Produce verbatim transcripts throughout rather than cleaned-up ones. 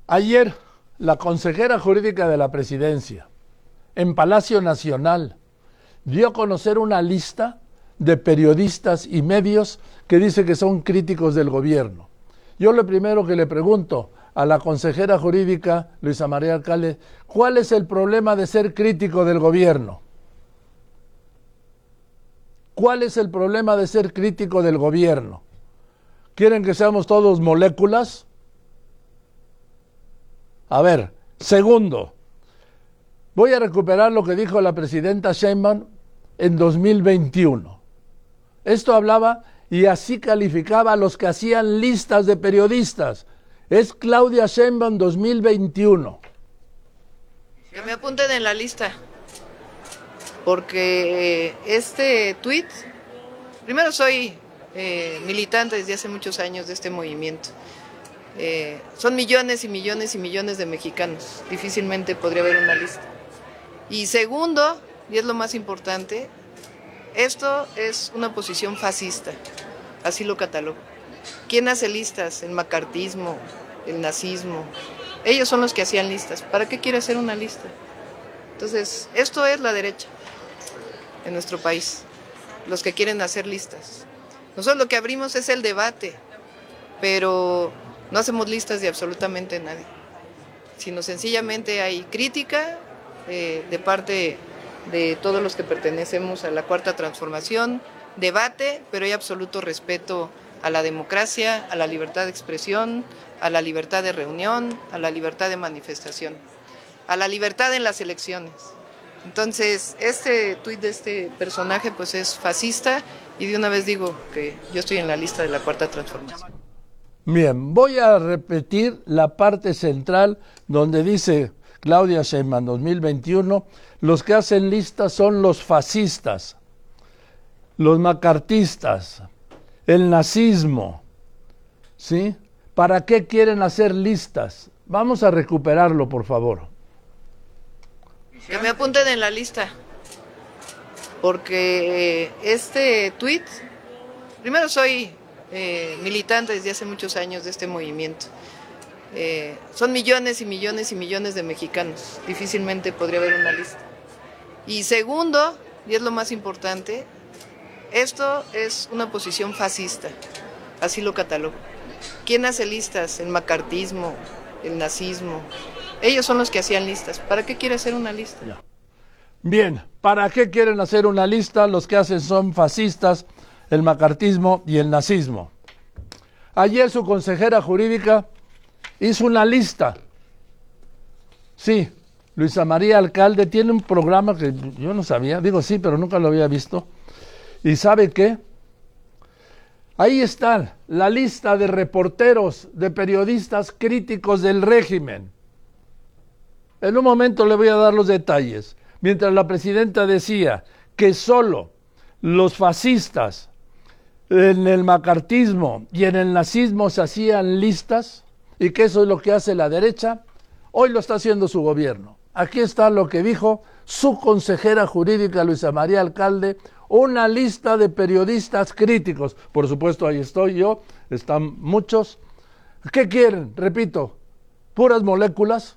Ayer, la consejera jurídica de la Presidencia, en Palacio Nacional, dio a conocer una lista de periodistas y medios que dice que son críticos del gobierno. Yo lo primero que le pregunto a la consejera jurídica, Luisa María Alcalde, ¿cuál es el problema de ser crítico del gobierno? ¿Cuál es el problema de ser crítico del gobierno? ¿Quieren que seamos todos moléculas? A ver, segundo, voy a recuperar lo que dijo la presidenta Sheinbaum en dos mil veintiuno. Esto hablaba y así calificaba a los que hacían listas de periodistas. Es Claudia Sheinbaum dos mil veintiuno. Que me apunten en la lista, porque este tuit, primero soy eh, militante desde hace muchos años de este movimiento. Eh, son millones y millones y millones de mexicanos, difícilmente podría haber una lista. Y segundo, y es lo más importante, esto es una posición fascista, así lo catalogo. ¿Quién hace listas? El macartismo, el nazismo. Ellos son los que hacían listas. ¿Para qué quiere hacer una lista? Entonces, esto es la derecha en nuestro país, los que quieren hacer listas. Nosotros lo que abrimos es el debate, pero no hacemos listas de absolutamente nadie, sino sencillamente hay crítica eh, de parte de todos los que pertenecemos a la Cuarta Transformación, debate, pero hay absoluto respeto a la democracia, a la libertad de expresión, a la libertad de reunión, a la libertad de manifestación, a la libertad en las elecciones. Entonces, este tuit de este personaje pues es fascista y de una vez digo que yo estoy en la lista de la Cuarta Transformación. Bien, voy a repetir la parte central donde dice Claudia Sheinbaum dos mil veintiuno, los que hacen listas son los fascistas, los macartistas, el nazismo, ¿sí? ¿Para qué quieren hacer listas? Vamos a recuperarlo, por favor. Que me apunten en la lista, porque este tuit, primero soy eh, militante desde hace muchos años de este movimiento. Eh, son millones y millones y millones de mexicanos, difícilmente podría haber una lista. Y segundo, y es lo más importante, esto es una posición fascista, así lo catalogo. ¿Quién hace listas? El macartismo, el nazismo. Ellos son los que hacían listas. ¿Para qué quiere hacer una lista? Ya. Bien, ¿para qué quieren hacer una lista? Los que hacen son fascistas, el macartismo y el nazismo. Ayer su consejera jurídica hizo una lista. Sí, Luisa María Alcalde tiene un programa que yo no sabía, digo sí, pero nunca lo había visto. ¿Y sabe qué? Ahí está la lista de reporteros, de periodistas críticos del régimen. En un momento le voy a dar los detalles. Mientras la presidenta decía que solo los fascistas en el macartismo y en el nazismo se hacían listas y que eso es lo que hace la derecha, hoy lo está haciendo su gobierno. Aquí está lo que dijo su consejera jurídica Luisa María Alcalde, una lista de periodistas críticos. Por supuesto, ahí estoy yo, están muchos. ¿Qué quieren? Repito, puras moléculas.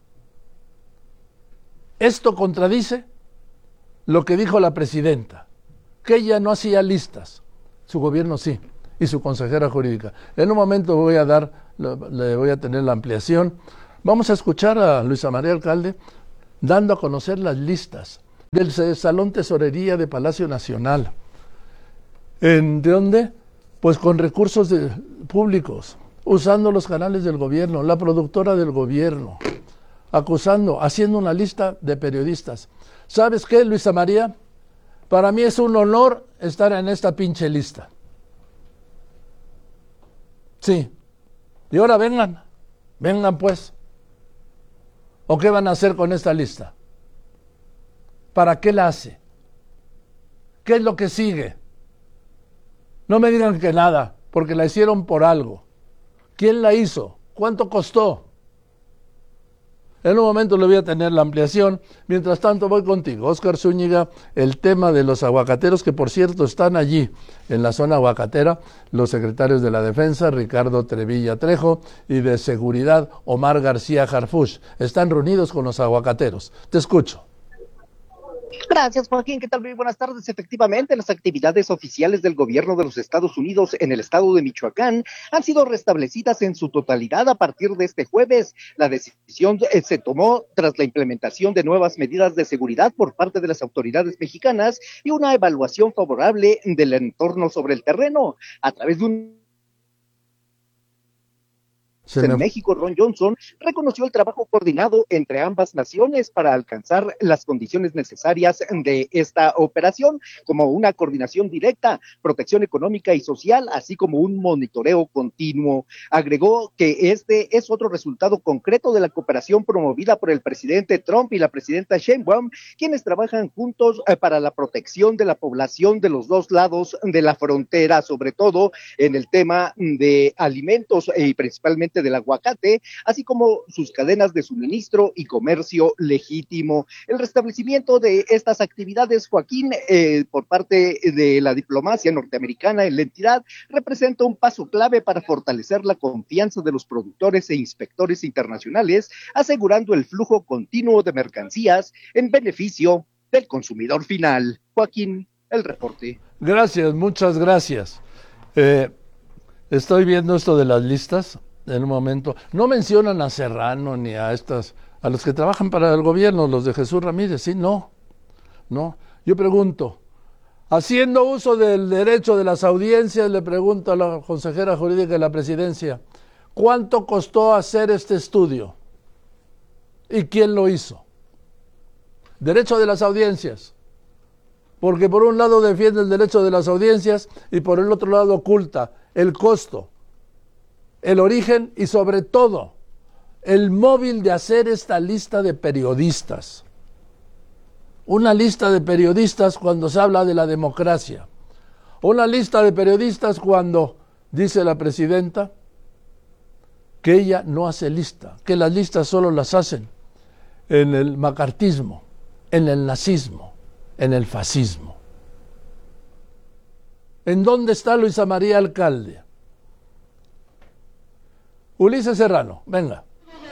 Esto contradice lo que dijo la presidenta, que ella no hacía listas, su gobierno sí, y su consejera jurídica. En un momento voy a dar, le voy a tener la ampliación. Vamos a escuchar a Luisa María Alcalde dando a conocer las listas del Salón Tesorería de Palacio Nacional. ¿En de dónde? Pues con recursos de, públicos, usando los canales del gobierno, la productora del gobierno, acusando, haciendo una lista de periodistas. ¿Sabes qué, Luisa María? Para mí es un honor estar en esta pinche lista. Sí. Y ahora vengan, vengan pues. ¿O qué van a hacer con esta lista? ¿Para qué la hace? ¿Qué es lo que sigue? No me digan que nada, porque la hicieron por algo. ¿Quién la hizo? ¿Cuánto costó? En un momento le voy a tener la ampliación. Mientras tanto voy contigo, Óscar Zúñiga, el tema de los aguacateros, que por cierto están allí en la zona aguacatera, los secretarios de la Defensa, Ricardo Trevilla Trejo, y de Seguridad, Omar García Harfuch. Están reunidos con los aguacateros. Te escucho. Gracias, Joaquín. ¿Qué tal? Muy buenas tardes. Efectivamente, las actividades oficiales del gobierno de los Estados Unidos en el estado de Michoacán han sido restablecidas en su totalidad a partir de este jueves. La decisión eh, se tomó tras la implementación de nuevas medidas de seguridad por parte de las autoridades mexicanas y una evaluación favorable del entorno sobre el terreno. A través de un en me... México, Ron Johnson reconoció el trabajo coordinado entre ambas naciones para alcanzar las condiciones necesarias de esta operación, como una coordinación directa, protección económica y social, así como un monitoreo continuo. Agregó que este es otro resultado concreto de la cooperación promovida por el presidente Trump y la presidenta Sheinbaum, quienes trabajan juntos para la protección de la población de los dos lados de la frontera, sobre todo en el tema de alimentos y principalmente del aguacate, así como sus cadenas de suministro y comercio legítimo. El restablecimiento de estas actividades, Joaquín, eh, por parte de la diplomacia norteamericana en la entidad, representa un paso clave para fortalecer la confianza de los productores e inspectores internacionales, asegurando el flujo continuo de mercancías en beneficio del consumidor final. Joaquín, el reporte. Gracias, muchas gracias. Eh, estoy viendo esto de las listas. En un momento, no mencionan a Serrano ni a estas, a los que trabajan para el gobierno, los de Jesús Ramírez, sí, no, no. Yo pregunto, haciendo uso del derecho de las audiencias, le pregunto a la consejera jurídica de la presidencia, ¿cuánto costó hacer este estudio? ¿Y quién lo hizo? Derecho de las audiencias, porque por un lado defiende el derecho de las audiencias y por el otro lado oculta el costo, el origen y sobre todo el móvil de hacer esta lista de periodistas. Una lista de periodistas cuando se habla de la democracia. Una lista de periodistas cuando dice la presidenta que ella no hace lista, que las listas solo las hacen en el macartismo, en el nazismo, en el fascismo. ¿En dónde está Luisa María Alcalde? Ulises Serrano, venga.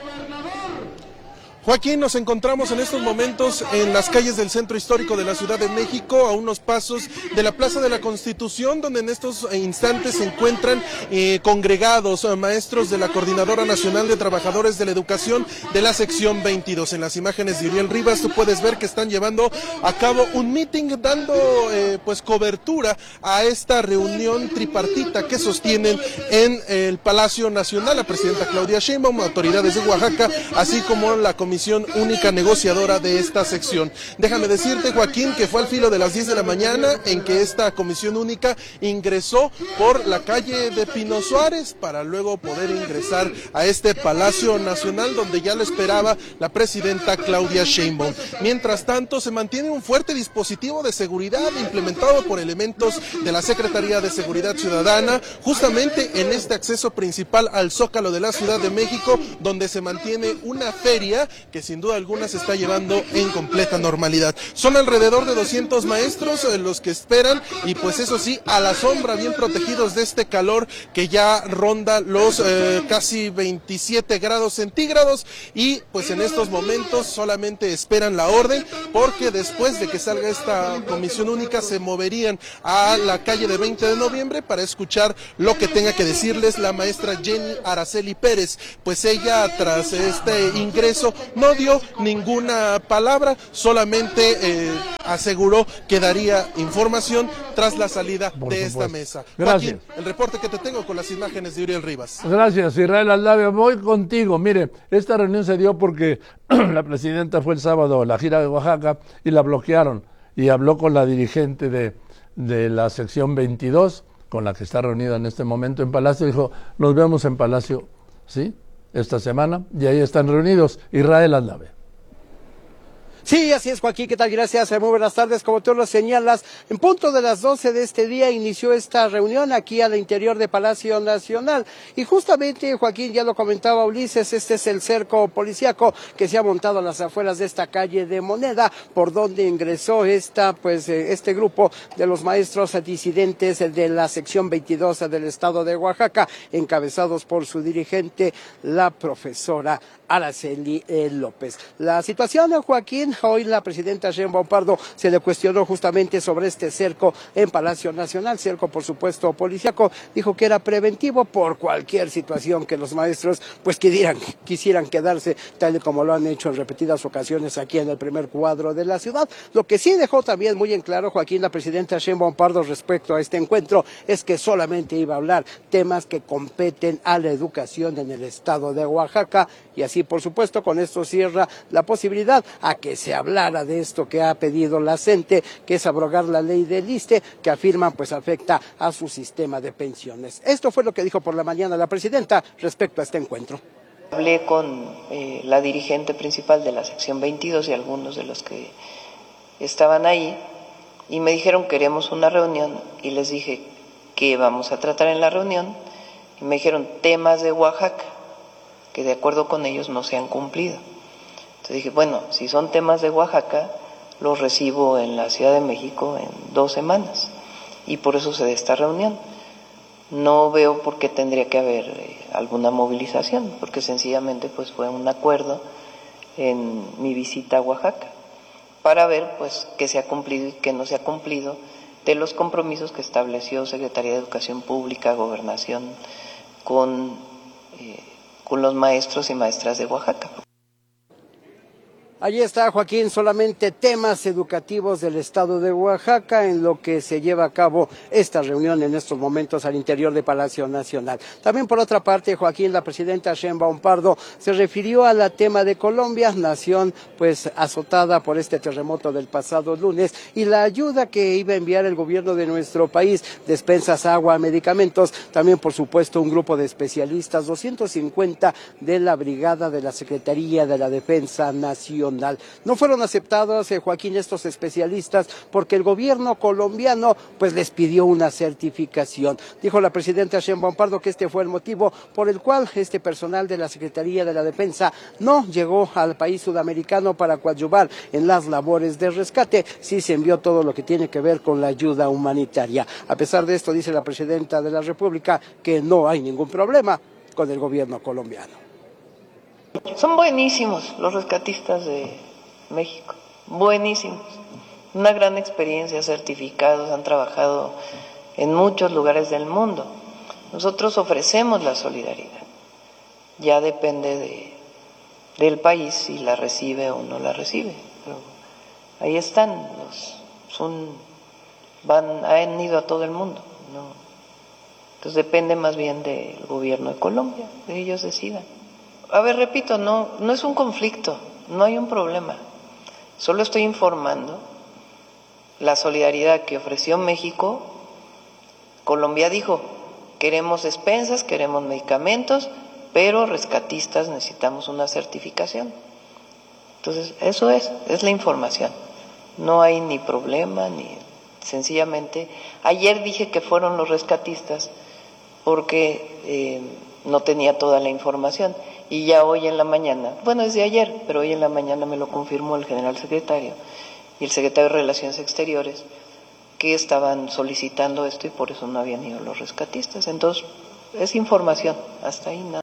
Joaquín, nos encontramos en estos momentos en las calles del centro histórico de la Ciudad de México, a unos pasos de la Plaza de la Constitución, donde en estos instantes se encuentran eh, congregados eh, maestros de la Coordinadora Nacional de Trabajadores de la Educación de la sección veintidós. En las imágenes de Uriel Rivas tú puedes ver que están llevando a cabo un meeting dando eh, pues cobertura a esta reunión tripartita que sostienen en el Palacio Nacional la presidenta Claudia Sheinbaum, autoridades de Oaxaca, así como la Comisión Única Negociadora de esta sección. Déjame decirte, Joaquín, que fue al filo de las diez de la mañana en que esta Comisión Única ingresó por la calle de Pino Suárez para luego poder ingresar a este Palacio Nacional donde ya lo esperaba la presidenta Claudia Sheinbaum. Mientras tanto, se mantiene un fuerte dispositivo de seguridad implementado por elementos de la Secretaría de Seguridad Ciudadana, justamente en este acceso principal al Zócalo de la Ciudad de México, donde se mantiene una feria que sin duda alguna se está llevando en completa normalidad. Son alrededor de doscientos maestros eh, los que esperan y pues eso sí, a la sombra, bien protegidos de este calor que ya ronda los eh, casi veintisiete grados centígrados y pues en estos momentos solamente esperan la orden porque después de que salga esta comisión única se moverían a la calle de veinte de noviembre para escuchar lo que tenga que decirles la maestra Jenny Araceli Pérez, pues ella tras este ingreso no dio ninguna palabra, solamente eh, aseguró que daría información tras la salida Por de supuesto. esta mesa. Gracias. Joaquín, el reporte que te tengo con las imágenes de Uriel Rivas. Gracias, Israel Aldave. Voy contigo. Mire, esta reunión se dio porque la presidenta fue el sábado a la gira de Oaxaca y la bloquearon y habló con la dirigente de, de la sección veintidós, con la que está reunida en este momento en Palacio, dijo, nos vemos en Palacio, ¿sí?, esta semana, y ahí están reunidos. Israel Aldave. Sí, así es, Joaquín, ¿qué tal? Gracias, muy buenas tardes. Como tú lo señalas, en punto de las doce de este día inició esta reunión aquí al interior de Palacio Nacional. Y justamente, Joaquín, ya lo comentaba Ulises, este es el cerco policíaco que se ha montado a las afueras de esta calle de Moneda, por donde ingresó esta, pues, este grupo de los maestros disidentes de la sección veintidós del estado de Oaxaca, encabezados por su dirigente, la profesora Araceli López. La situación, Joaquín, hoy la presidenta Sheinbaum Pardo se le cuestionó justamente sobre este cerco en Palacio Nacional, cerco por supuesto policíaco, dijo que era preventivo por cualquier situación que los maestros pues quisieran, quisieran quedarse tal y como lo han hecho en repetidas ocasiones aquí en el primer cuadro de la ciudad. Lo que sí dejó también muy en claro, Joaquín, la presidenta Sheinbaum Pardo respecto a este encuentro es que solamente iba a hablar temas que competen a la educación en el estado de Oaxaca y así por supuesto con esto cierra la posibilidad a que se hablara de esto que ha pedido la CENTE, que es abrogar la ley del ISSSTE, que afirman pues afecta a su sistema de pensiones. Esto fue lo que dijo por la mañana la presidenta respecto a este encuentro. Hablé con eh, la dirigente principal de la sección veintidós y algunos de los que estaban ahí y me dijeron queremos una reunión y les dije qué vamos a tratar en la reunión y me dijeron temas de Oaxaca que de acuerdo con ellos no se han cumplido. Entonces dije, bueno, si son temas de Oaxaca, los recibo en la Ciudad de México en dos semanas y por eso se da esta reunión. No veo por qué tendría que haber eh, alguna movilización, porque sencillamente pues fue un acuerdo en mi visita a Oaxaca para ver pues qué se ha cumplido y qué no se ha cumplido de los compromisos que estableció Secretaría de Educación Pública, Gobernación con, eh, con los maestros y maestras de Oaxaca. Allí está, Joaquín, solamente temas educativos del estado de Oaxaca en lo que se lleva a cabo esta reunión en estos momentos al interior de Palacio Nacional. También por otra parte, Joaquín, la presidenta Sheinbaum Pardo se refirió al tema de Colombia, nación pues azotada por este terremoto del pasado lunes y la ayuda que iba a enviar el gobierno de nuestro país, despensas, agua, medicamentos, también por supuesto un grupo de especialistas, doscientos cincuenta de la brigada de la Secretaría de la Defensa Nacional. No fueron aceptados, eh, Joaquín, estos especialistas porque el gobierno colombiano pues les pidió una certificación. Dijo la presidenta Sheinbaum Pardo que este fue el motivo por el cual este personal de la Secretaría de la Defensa no llegó al país sudamericano para coadyuvar en las labores de rescate. Sí se envió todo lo que tiene que ver con la ayuda humanitaria. A pesar de esto, dice la presidenta de la República que no hay ningún problema con el gobierno colombiano. Son buenísimos los rescatistas de México, buenísimos, una gran experiencia, certificados, han trabajado en muchos lugares del mundo. Nosotros ofrecemos la solidaridad, ya depende de, del país si la recibe o no la recibe, pero ahí están, los, son, van, han ido a todo el mundo, ¿no? Entonces depende más bien del gobierno de Colombia, que ellos decidan. A ver, repito, no, no es un conflicto, no hay un problema. Solo estoy informando la solidaridad que ofreció México. Colombia dijo, queremos despensas, queremos medicamentos, pero rescatistas necesitamos una certificación. Entonces, eso es, es la información. No hay ni problema, ni sencillamente. Ayer dije que fueron los rescatistas porque eh, no tenía toda la información. Y ya hoy en la mañana, bueno, desde ayer, pero hoy en la mañana me lo confirmó el general secretario y el secretario de Relaciones Exteriores, que estaban solicitando esto y por eso no habían ido los rescatistas. Entonces, es información, hasta ahí nada.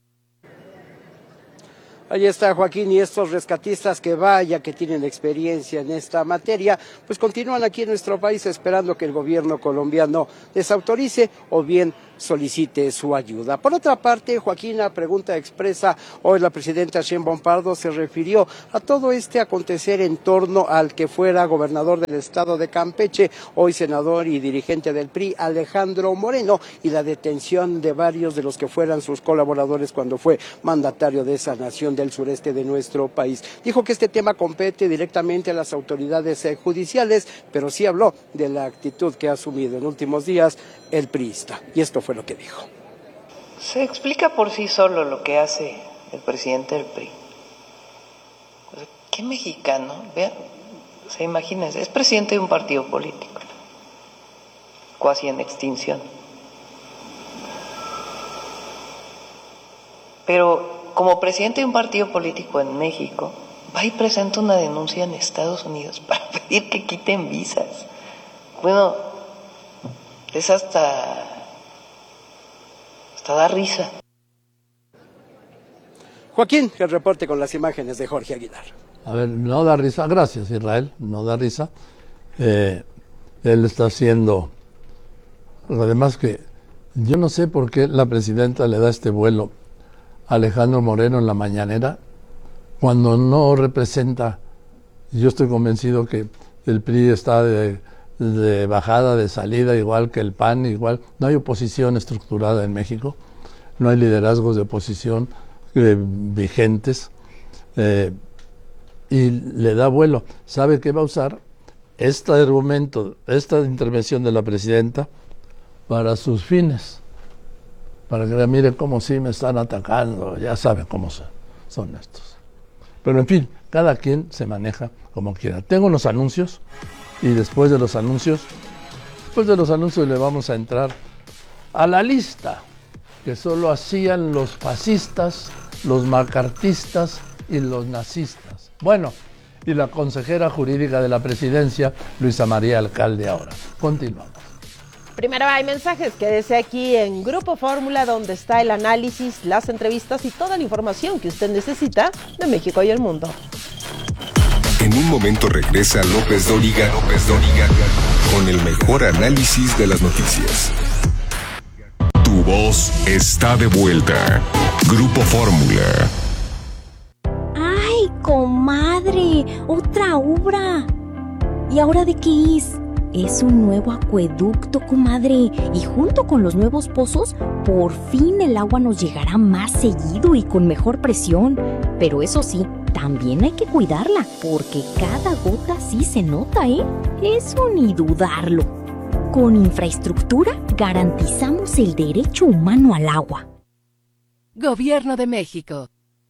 Ahí está, Joaquín, y estos rescatistas que vaya, que tienen experiencia en esta materia, pues continúan aquí en nuestro país esperando que el gobierno colombiano les autorice o bien solicite su ayuda. Por otra parte, Joaquín, a pregunta expresa, hoy la presidenta Sheinbaum Pardo se refirió a todo este acontecer en torno al que fuera gobernador del estado de Campeche, hoy senador y dirigente del P R I, Alejandro Moreno, y la detención de varios de los que fueran sus colaboradores cuando fue mandatario de esa nación del sureste de nuestro país. Dijo que este tema compete directamente a las autoridades eh, judiciales, pero sí habló de la actitud que ha asumido en últimos días el priista. Y esto fue lo que dijo. Se explica por sí solo lo que hace el presidente del P R I. ¿Qué mexicano? Vean, o sea, imagínense, es presidente de un partido político, cuasi en extinción. Pero como presidente de un partido político en México, va y presenta una denuncia en Estados Unidos para pedir que quiten visas. Bueno, es hasta, hasta da risa. Joaquín, el reporte con las imágenes de Jorge Aguilar. A ver, no da risa, gracias Israel, no da risa. Eh, él está haciendo, además que yo no sé por qué la presidenta le da este vuelo a Alejandro Moreno en la mañanera, cuando no representa. Yo estoy convencido que el P R I está de, de bajada, de salida, igual que el P A N, igual. No hay oposición estructurada en México, no hay liderazgos de oposición eh, vigentes, eh, y le da vuelo. ¿Sabe qué va a usar? Este argumento, esta intervención de la presidenta para sus fines, para que miren cómo sí me están atacando, ya saben cómo son, son estos. Pero en fin, cada quien se maneja como quiera. Tengo los anuncios y después de los anuncios, después de los anuncios le vamos a entrar a la lista que solo hacían los fascistas, los macartistas y los nazistas. Bueno, y la consejera jurídica de la presidencia, Luisa María Alcalde ahora. Continuamos. Primero hay mensajes, quédese aquí en Grupo Fórmula, donde está el análisis, las entrevistas y toda la información que usted necesita de México y el mundo. En un momento regresa López Dóriga, López Dóriga, con el mejor análisis de las noticias. Tu voz está de vuelta. Grupo Fórmula. ¡Ay, comadre! ¡Otra obra! ¿Y ahora de qué es? Es un nuevo acueducto, comadre, y junto con los nuevos pozos, por fin el agua nos llegará más seguido y con mejor presión. Pero eso sí, también hay que cuidarla, porque cada gota sí se nota, ¿eh? Eso ni dudarlo. Con infraestructura garantizamos el derecho humano al agua. Gobierno de México.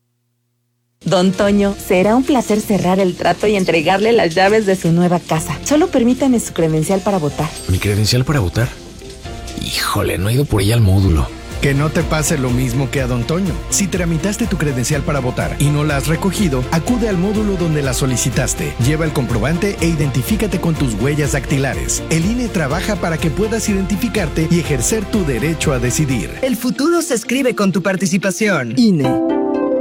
Don Toño, será un placer cerrar el trato y entregarle las llaves de su nueva casa. Solo permítame su credencial para votar. ¿Mi credencial para votar? Híjole, no he ido por ella al módulo. Que no te pase lo mismo que a Don Toño. Si tramitaste tu credencial para votar y no la has recogido, acude al módulo donde la solicitaste. Lleva el comprobante e identifícate con tus huellas dactilares. El I N E trabaja para que puedas identificarte y ejercer tu derecho a decidir. El futuro se escribe con tu participación. I N E.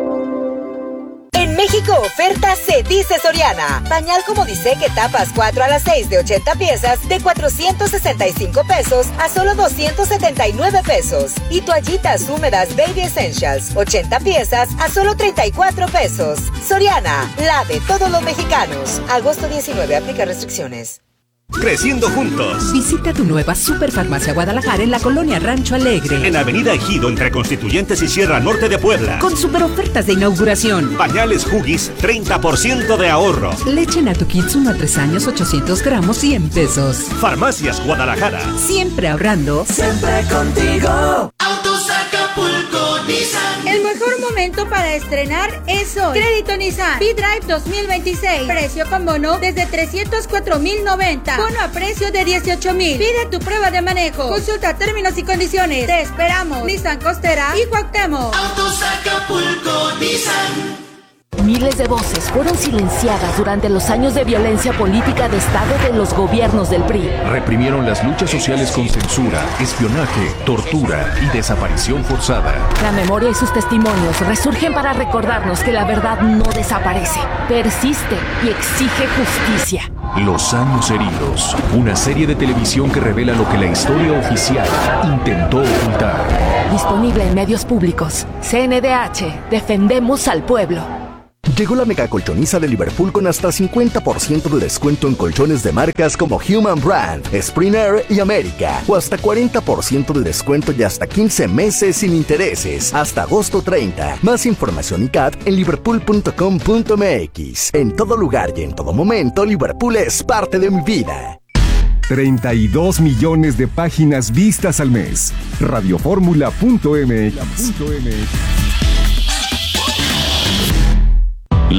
En México oferta se dice Soriana. Pañal como dice que tapas cuatro a las seis de ochenta piezas de cuatrocientos sesenta y cinco pesos a solo doscientos setenta y nueve pesos. Y toallitas húmedas Baby Essentials ochenta piezas a solo treinta y cuatro pesos. Soriana, la de todos los mexicanos. Agosto diecinueve, aplica restricciones. Creciendo juntos. Visita tu nueva Superfarmacia Guadalajara en la colonia Rancho Alegre. En Avenida Ejido, entre Constituyentes y Sierra Norte de Puebla. Con super ofertas de inauguración. Pañales Huggies, treinta por ciento de ahorro. Leche Natu Kids uno a tres años, ochocientos gramos, cien pesos. Farmacias Guadalajara. Siempre ahorrando. Siempre contigo. Autos Acapulco Nissan. El mejor momento para estrenar es hoy. Crédito Nissan V-Drive dos mil veintiséis. Precio con bono desde trescientos cuatro mil noventa. Bono a precio de dieciocho mil. Pide tu prueba de manejo. Consulta términos y condiciones. Te esperamos. Nissan Costera y Cuauhtémoc. Autos Acapulco Nissan. Miles de voces fueron silenciadas durante los años de violencia política de Estado de los gobiernos del P R I. Reprimieron las luchas sociales con censura, espionaje, tortura y desaparición forzada. La memoria y sus testimonios resurgen para recordarnos que la verdad no desaparece, persiste y exige justicia. Los años heridos, una serie de televisión que revela lo que la historia oficial intentó ocultar. Disponible en medios públicos. C N D H, defendemos al pueblo. Llegó la mega colchoniza de Liverpool con hasta cincuenta por ciento de descuento en colchones de marcas como Human Brand, Springer y América. O hasta cuarenta por ciento de descuento y hasta quince meses sin intereses. Hasta agosto treinta. Más información y C A T en liverpool punto com punto m x. En todo lugar y en todo momento, Liverpool es parte de mi vida. treinta y dos millones de páginas vistas al mes. radioformula punto m x. La fuerza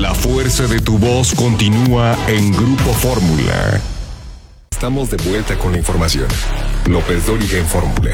fuerza de tu voz continúa en Grupo Fórmula. Estamos de vuelta con la información. López Dóriga en Fórmula.